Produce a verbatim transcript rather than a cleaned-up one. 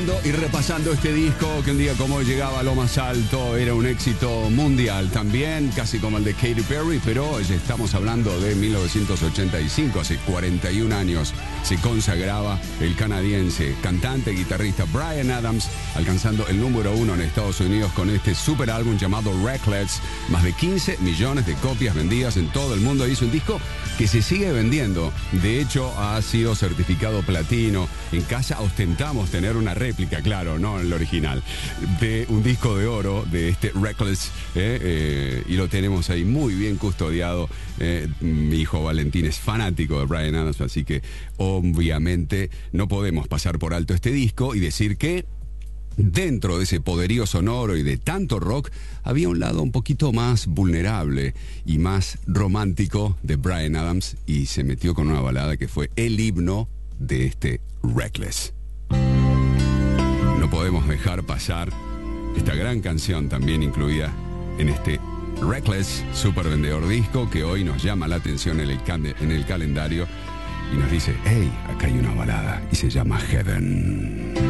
Y repasando este disco que un día como hoy llegaba a lo más alto, era un éxito mundial también, casi como el de Katy Perry, pero ya estamos hablando de mil novecientos ochenta y cinco, hace cuarenta y un años se consagraba el canadiense, cantante y guitarrista Bryan Adams, alcanzando el número uno en Estados Unidos con este super álbum llamado Reckless, más de quince millones de copias vendidas en todo el mundo. Hizo un disco que se sigue vendiendo, de hecho ha sido certificado platino. En casa ostentamos tener una réplica, claro, no el original, de un disco de oro de este Reckless, eh, eh, y lo tenemos ahí muy bien custodiado. Eh, mi hijo Valentín es fanático de Bryan Adams, así que obviamente no podemos pasar por alto este disco y decir que dentro de ese poderío sonoro y de tanto rock, había un lado un poquito más vulnerable y más romántico de Bryan Adams, y se metió con una balada que fue el himno de este Reckless. No podemos dejar pasar esta gran canción también incluida en este Reckless super vendedor disco que hoy nos llama la atención en el, can- en el calendario y nos dice, hey, acá hay una balada y se llama Heaven.